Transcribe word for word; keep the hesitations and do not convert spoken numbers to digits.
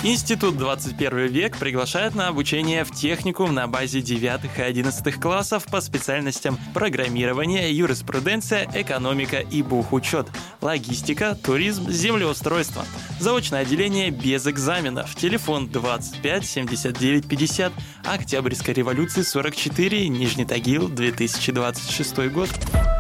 Институт двадцать первый век приглашает на обучение в техникум на базе девятых и одиннадцатых классов по специальностям программирование, юриспруденция, экономика и бухучет, логистика, туризм, землеустройство. Заочное отделение без экзаменов. Телефон двадцать пять семьдесят девять пятьдесят. Октябрьской революции сорок четыре. Нижний Тагил, две тысячи двадцать шестой год.